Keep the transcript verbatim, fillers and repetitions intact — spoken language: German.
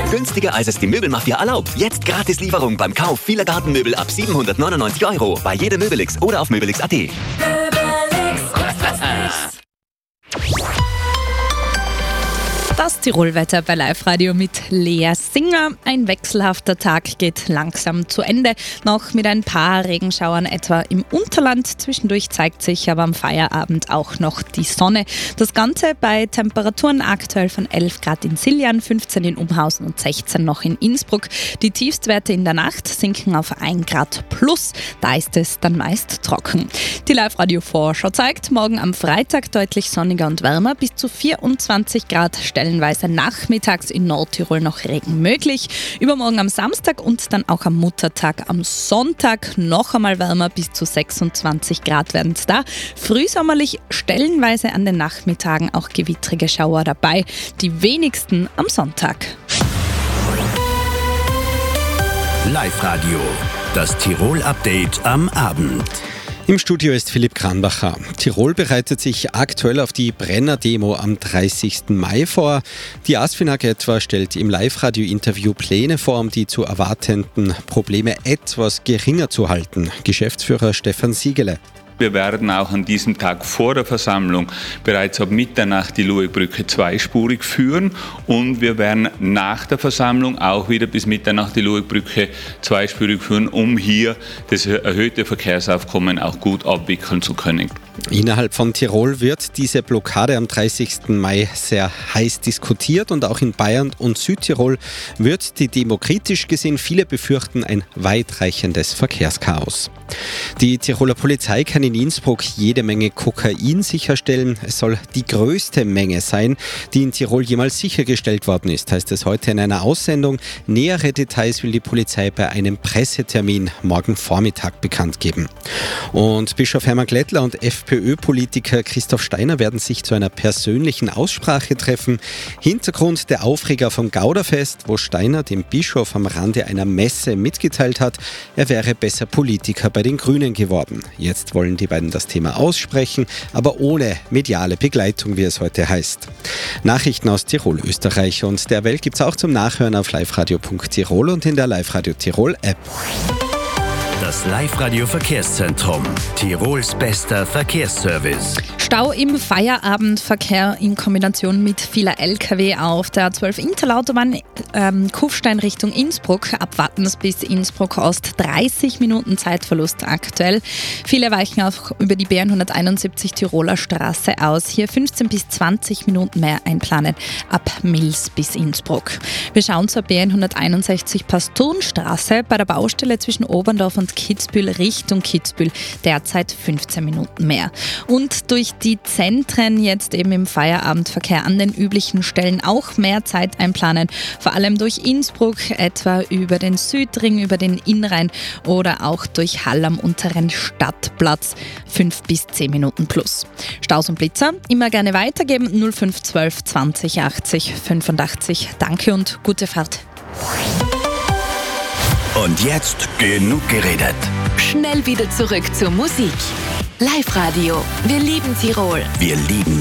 Günstiger als es die Möbelmafia erlaubt. Jetzt gratis Lieferung beim Kauf vieler Gartenmöbel ab siebenhundertneunundneunzig Euro. Bei jedem Möbelix oder auf möbelix punkt at. Das Tirolwetter bei Live-Radio mit Lea Singer. Ein wechselhafter Tag geht langsam zu Ende. Noch mit ein paar Regenschauern etwa im Unterland. Zwischendurch zeigt sich aber am Feierabend auch noch die Sonne. Das Ganze bei Temperaturen aktuell von elf Grad in Siljan, fünfzehn in Umhausen und sechzehn noch in Innsbruck. Die Tiefstwerte in der Nacht sinken auf ein Grad plus. Da ist es dann meist trocken. Die Live-Radio-Vorschau zeigt, morgen am Freitag deutlich sonniger und wärmer, bis zu vierundzwanzig Grad, stellenweise nachmittags in Nordtirol noch Regen möglich. Übermorgen am Samstag und dann auch am Muttertag am Sonntag noch einmal wärmer, bis zu sechsundzwanzig Grad werden es da. Frühsommerlich, stellenweise an den Nachmittagen auch gewittrige Schauer dabei, die wenigsten am Sonntag. Live-Radio, das Tirol-Update am Abend. Im Studio ist Philipp Kranbacher. Tirol bereitet sich aktuell auf die Brenner-Demo am dreißigsten Mai vor. Die ASFINAG etwa stellt im Live-Radio-Interview Pläne vor, um die zu erwartenden Probleme etwas geringer zu halten. Geschäftsführer Stefan Siegele. Wir werden auch an diesem Tag vor der Versammlung bereits ab Mitternacht die Luegbrücke zweispurig führen und wir werden nach der Versammlung auch wieder bis Mitternacht die Luegbrücke zweispurig führen, um hier das erhöhte Verkehrsaufkommen auch gut abwickeln zu können. Innerhalb von Tirol wird diese Blockade am dreißigsten Mai sehr heiß diskutiert und auch in Bayern und Südtirol wird die Demo kritisch gesehen. Viele befürchten ein weitreichendes Verkehrschaos. Die Tiroler Polizei kann in Innsbruck jede Menge Kokain sicherstellen. Es soll die größte Menge sein, die in Tirol jemals sichergestellt worden ist, heißt es heute in einer Aussendung. Nähere Details will die Polizei bei einem Pressetermin morgen Vormittag bekannt geben. Und Bischof Hermann Glättler und FPÖ-Politiker Christoph Steiner werden sich zu einer persönlichen Aussprache treffen. Hintergrund der Aufreger vom Gauderfest, wo Steiner dem Bischof am Rande einer Messe mitgeteilt hat, er wäre besser Politiker bei den Grünen geworden. Jetzt wollen die beiden das Thema aussprechen, aber ohne mediale Begleitung, wie es heute heißt. Nachrichten aus Tirol, Österreich und der Welt gibt es auch zum Nachhören auf liveradio punkt tirol und in der Live-Radio Tirol App. Das Live-Radio-Verkehrszentrum. Tirols bester Verkehrsservice. Stau im Feierabendverkehr in Kombination mit vieler L K W auf der A zwölf Interlautobahn ähm, Kufstein Richtung Innsbruck. Ab Wattens bis Innsbruck Ost dreißig Minuten Zeitverlust aktuell. Viele weichen auch über die B hunderteinundsiebzig Tiroler Straße aus. Hier fünfzehn bis zwanzig Minuten mehr einplanen ab Mils bis Innsbruck. Wir schauen zur B hunderteinundsechzig Pastonstraße bei der Baustelle zwischen Oberndorf und Kitzbühel Richtung Kitzbühel derzeit fünfzehn Minuten mehr. Und durch die Zentren jetzt eben im Feierabendverkehr an den üblichen Stellen auch mehr Zeit einplanen, vor allem durch Innsbruck, etwa über den Südring, über den Innrhein oder auch durch Hall am unteren Stadtplatz, fünf bis zehn Minuten plus. Staus und Blitzer immer gerne weitergeben, null fünf zwölf zwanzig achtzig fünfundachtzig. Danke und gute Fahrt. Und jetzt genug geredet. Schnell wieder zurück zur Musik. Live-Radio. Wir lieben Tirol. Wir lieben